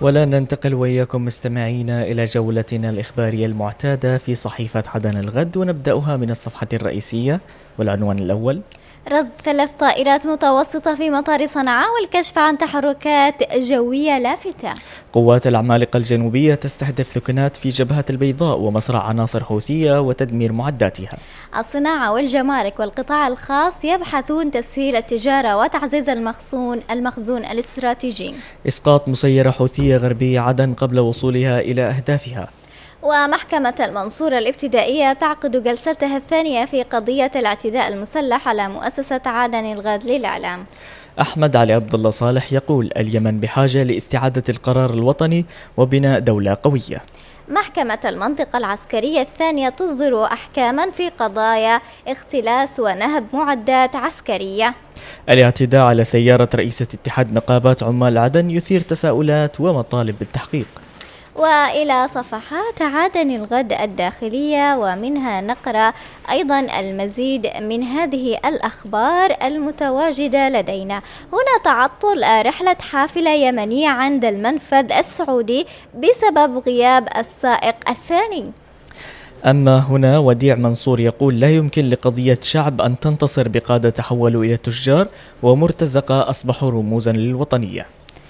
ولا ننتقل وإياكم مستمعينا إلى جولتنا الإخبارية المعتادة في صحيفة عدن الغد، ونبدأها من الصفحة الرئيسية والعنوان الأول: رصد 3 طائرات متوسطة في مطار صنعاء والكشف عن تحركات جوية لافتة. قوات العمالقة الجنوبية تستهدف ثكنات في جبهة البيضاء ومصرع عناصر حوثية وتدمير معداتها. الصناعة والجمارك والقطاع الخاص يبحثون تسهيل التجارة وتعزيز المخزون الاستراتيجي. إسقاط مسيرة حوثية غربية عدن قبل وصولها إلى أهدافها. ومحكمة المنصورة الابتدائية تعقد جلستها الثانية في قضية الاعتداء المسلح على مؤسسة عدن الغد للإعلام. أحمد علي عبد الله صالح يقول: اليمن بحاجة لاستعادة القرار الوطني وبناء دولة قوية. محكمة المنطقة العسكرية الثانية تصدر أحكاما في قضايا اختلاس ونهب معدات عسكرية. الاعتداء على سيارة رئيسة اتحاد نقابات عمال عدن يثير تساؤلات ومطالب بالتحقيق. وإلى صفحات عدن الغد الداخلية ومنها نقرأ أيضا المزيد من هذه الأخبار المتواجدة لدينا. هنا تعطل رحلة حافلة يمنية عند المنفذ السعودي بسبب غياب السائق الثاني. أما هنا وديع منصور يقول: لا يمكن لقضية شعب أن تنتصر بقادة تحولوا إلى تجار ومرتزقة أصبحوا رموزا للوطنية.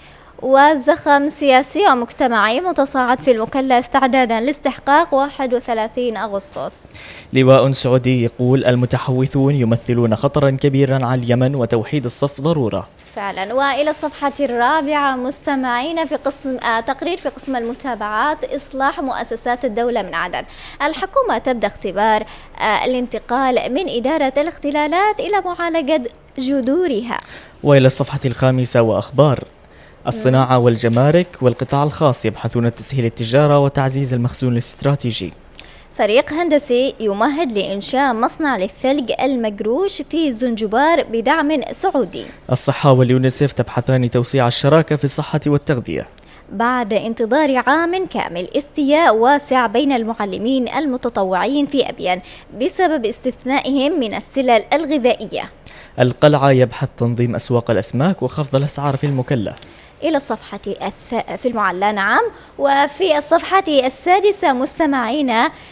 والزخم سياسي ومجتمعي متصاعد في المكلا استعدادا لاستحقاق 31 أغسطس. لواء سعودي يقول: المتحوثون يمثلون خطرا كبيرا على اليمن وتوحيد الصف ضرورة. فعلا. وإلى الصفحة الرابعة مستمعين في قسم تقرير في قسم المتابعات إصلاح مؤسسات الدولة من عدن. الحكومة تبدأ اختبار الانتقال من إدارة الاختلالات إلى معالجة جذورها. وإلى الصفحة الخامسة وأخبار الصناعة والجمارك والقطاع الخاص يبحثون تسهيل التجارة وتعزيز المخزون الاستراتيجي. فريق هندسي يمهد لإنشاء مصنع للثلج المجروش في زنجبار بدعم سعودي. الصحة واليونيسف تبحثان توسيع الشراكة في الصحة والتغذية. بعد انتظار عام كامل استياء واسع بين المعلمين المتطوعين في أبيان بسبب استثنائهم من السلل الغذائية. القلعة يبحث تنظيم أسواق الأسماك وخفض الأسعار في المكلا. إلى الصفحة في المعلى نعم. وفي الصفحة السادسة مستمعين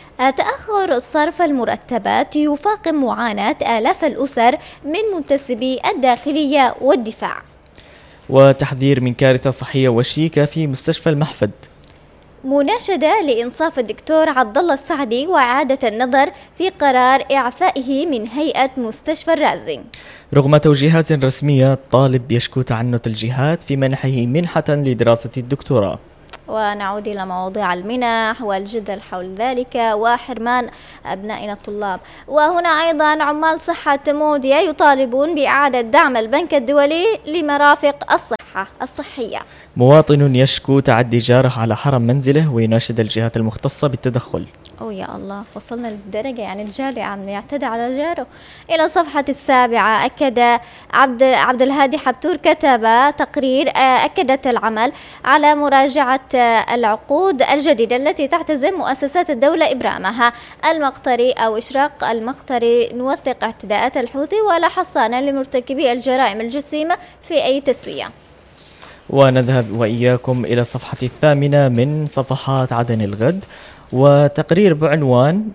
تأخر صرف المرتبات يفاقم معاناة آلاف الأسر من منتسبي الداخلية والدفاع. وتحذير من كارثة صحية وشيكة في مستشفى المحفد. مناشدة لإنصاف الدكتور عبد الله السعدي وإعادة النظر في قرار إعفائه من هيئة مستشفى الرازي. رغم توجيهات رسمية، طالب يشكو تعنت الجهات في منحه منحة لدراسة الدكتوراه. ونعود إلى مواضيع المنح والجدل حول ذلك وحرمان أبنائنا الطلاب. وهنا أيضا عمال صحة موديا يطالبون بإعادة دعم البنك الدولي لمرافق الصحة الصحية. مواطن يشكو تعدي جاره على حرم منزله ويناشد الجهات المختصة بالتدخل. يا الله، وصلنا للدرجة يعني الجاري عم يعتدى على جاره. إلى صفحة السابعة أكد عبد الهادي حبتور كتب تقرير أكدت العمل على مراجعة العقود الجديدة التي تعتزم مؤسسات الدولة إبرامها. المقطري أو إشراق المقطري: نوثق اعتداءات الحوثي ولا حصانة لمرتكبي الجرائم الجسيمة في أي تسوية. ونذهب وإياكم إلى الصفحة الثامنة من صفحات عدن الغد، وتقرير بعنوان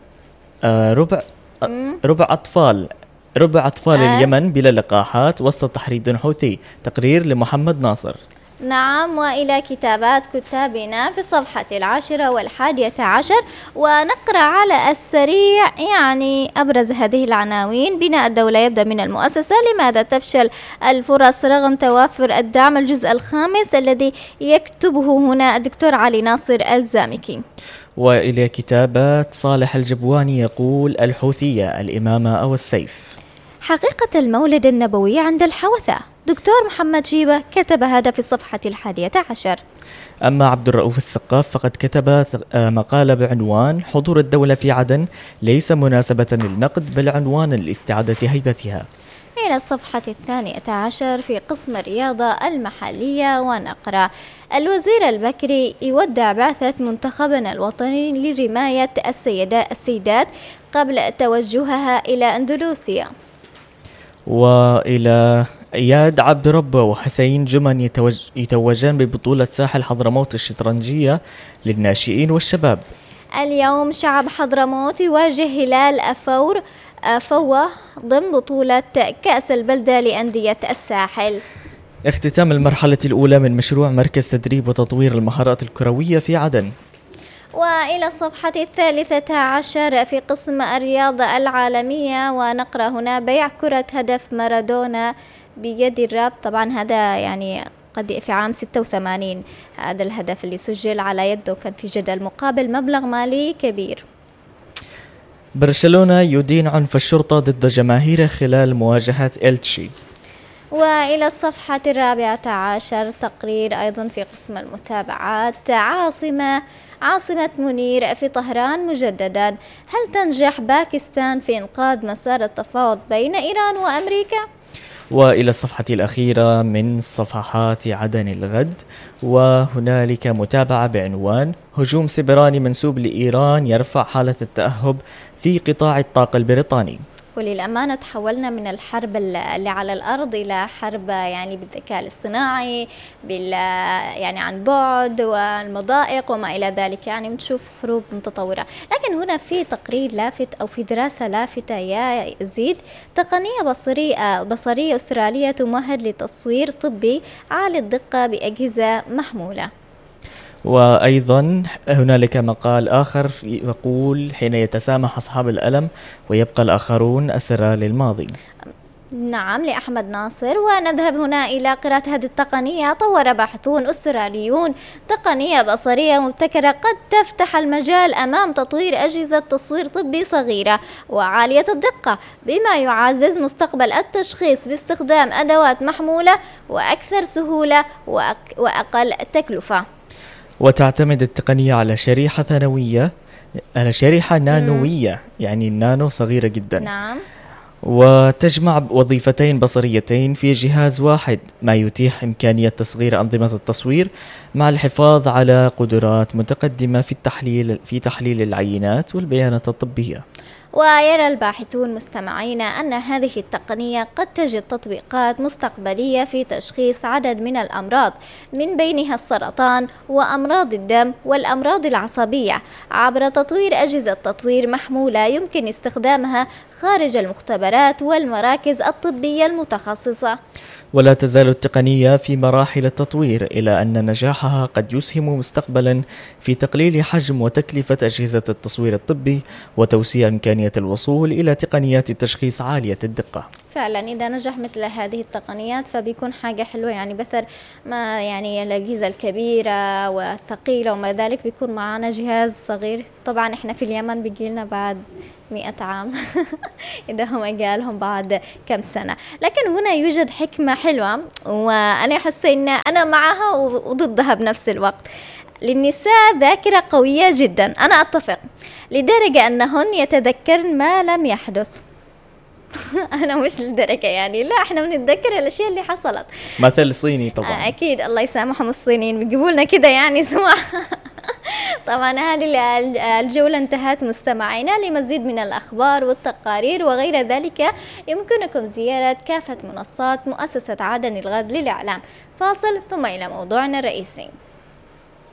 ربع أطفال اليمن بلا لقاحات وسط تحريض حوثي. تقرير لمحمد ناصر. نعم. وإلى كتابات كتابنا في الصفحة 10 و11 ونقرأ على السريع يعني أبرز هذه العناوين. بناء الدولة يبدأ من المؤسسة، لماذا تفشل الفرص رغم توافر الدعم. الجزء الخامس الذي يكتبه هنا الدكتور علي ناصر الزامكي. وإلى كتابات صالح الجبواني يقول: الحوثية الإمامة أو السيف. حقيقة المولد النبوي عند الحوثة. دكتور محمد شيبة كتب هذا في الصفحة 11. أما عبد الرؤوف السقاف فقد كتب مقالة بعنوان: حضور الدولة في عدن ليس مناسبة للنقد بل عنوانا لاستعادة هيبتها. إلى الصفحة 12 في قسم الرياضة المحلية ونقرأ: الوزير البكري يودع بعثة منتخبنا الوطني لرماية السيدات قبل توجهها إلى أندونيسيا. وإلى إياد عبد ربه وحسين جمن يتوجان ببطولة ساحل حضرموت الشطرنجية للناشئين والشباب. اليوم شعب حضرموت يواجه هلال أفوة ضمن بطولة كأس البلدة لأندية الساحل. اختتام المرحلة الأولى من مشروع مركز تدريب وتطوير المهارات الكروية في عدن. وإلى الصفحة 13 في قسم الرياضة العالمية، ونقرأ هنا بيع كرة هدف مارادونا بيد الراب. طبعا هذا يعني قد في عام 86 هذا الهدف اللي سجل على يده، كان في جدل مقابل مبلغ مالي كبير. برشلونة يدين عنف الشرطة ضد جماهيره خلال مواجهة إلتشي. وإلى الصفحة 14 تقرير أيضا في قسم المتابعات. عاصمة منير في طهران مجددا، هل تنجح باكستان في إنقاذ مسار التفاوض بين إيران وأمريكا؟ وإلى الصفحة الأخيرة من صفحات عدن الغد، وهنالك متابعة بعنوان هجوم سبراني منسوب لإيران يرفع حالة التأهب في قطاع الطاقة البريطاني. وللأمانة تحولنا من الحرب اللي على الأرض إلى حرب يعني بالذكاء الاصطناعي يعني عن بعد والمضائق وما إلى ذلك، يعني بنشوف حروب متطورة. لكن هنا في تقرير لافت أو في دراسة لافتة يا زيد، تقنية بصرية أسترالية تمهد لتصوير طبي عالي الدقة بأجهزة محمولة. وأيضا هنالك مقال آخر يقول حين يتسامح أصحاب الألم ويبقى الآخرون أسرى للماضي. نعم، لأحمد ناصر. ونذهب هنا إلى قراءة هذه التقنية. طور باحثون أستراليون تقنية بصرية مبتكرة قد تفتح المجال أمام تطوير أجهزة تصوير طبي صغيرة وعالية الدقة، بما يعزز مستقبل التشخيص باستخدام أدوات محمولة وأكثر سهولة وأقل تكلفة. وتعتمد التقنية على شريحة نانوية، يعني النانو صغيرة جدا. نعم. وتجمع وظيفتين بصريتين في جهاز واحد، ما يتيح إمكانية تصغير أنظمة التصوير مع الحفاظ على قدرات متقدمة في تحليل العينات والبيانات الطبية. ويرى الباحثون مستمعين أن هذه التقنية قد تجد تطبيقات مستقبلية في تشخيص عدد من الأمراض، من بينها السرطان وأمراض الدم والأمراض العصبية، عبر تطوير أجهزة تطوير محمولة يمكن استخدامها خارج المختبرات والمراكز الطبية المتخصصة. ولا تزال التقنية في مراحل التطوير، إلى أن نجاحها قد يسهم مستقبلا في تقليل حجم وتكلفة أجهزة التصوير الطبي وتوسيع إمكانية الوصول إلى تقنيات التشخيص عالية الدقة. فعلا إذا نجح مثل هذه التقنيات فبيكون حاجة حلوة، يعني بثر ما يعني الأجهزة الكبيرة والثقيلة وما ذلك بيكون معنا جهاز صغير. طبعا إحنا في اليمن بيجيلنا بعد 100 عام إذا هم قالهم بعد كم سنة. لكن هنا يوجد حكمة حلوة وأنا أحس إن أنا معها وضدها بنفس الوقت. للنساء ذاكرة قوية جدا، أنا أتفق، لدرجة أنهن يتذكرن ما لم يحدث. أنا مش للدرجة يعني، لا إحنا بنتذكر الأشياء اللي حصلت. مثل صيني طبعا. أكيد الله يسامحهم الصينيين بيجيبوا لنا كده يعني سمع. طبعا هذه الجولة انتهت مستمعينا. لمزيد من الأخبار والتقارير وغير ذلك يمكنكم زيارة كافة منصات مؤسسة عدن الغد للإعلام. فاصل ثم إلى موضوعنا الرئيسي.